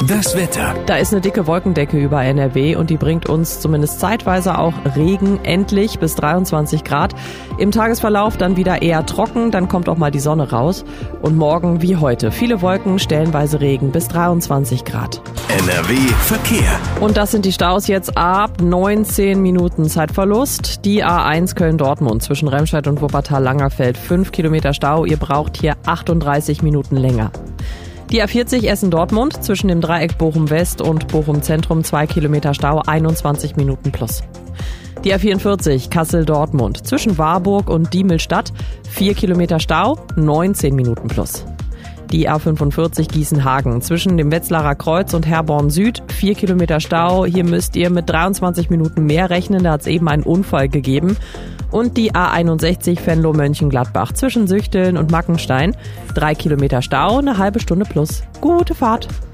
Das Wetter. Da ist eine dicke Wolkendecke über NRW und die bringt uns zumindest zeitweise auch Regen, endlich bis 23 Grad. Im Tagesverlauf dann wieder eher trocken, dann kommt auch mal die Sonne raus. Und morgen wie heute viele Wolken, stellenweise Regen bis 23 Grad. NRW Verkehr. Und das sind die Staus jetzt ab 19 Minuten Zeitverlust. Die A1 Köln-Dortmund zwischen Remscheid und Wuppertal-Langerfeld 5 Kilometer Stau. Ihr braucht hier 38 Minuten länger. Die A40 Essen-Dortmund zwischen dem Dreieck Bochum-West und Bochum-Zentrum 2 Kilometer Stau, 21 Minuten plus. Die A44 Kassel-Dortmund zwischen Warburg und Diemelstadt 4 Kilometer Stau, 19 Minuten plus. Die A45 Gießen-Hagen zwischen dem Wetzlarer Kreuz und Herborn Süd 4 Kilometer Stau. Hier müsst ihr mit 23 Minuten mehr rechnen, da hat es eben einen Unfall gegeben. Und die A61 Venlo-Mönchengladbach zwischen Süchteln und Mackenstein 3 Kilometer Stau, eine halbe Stunde plus. Gute Fahrt!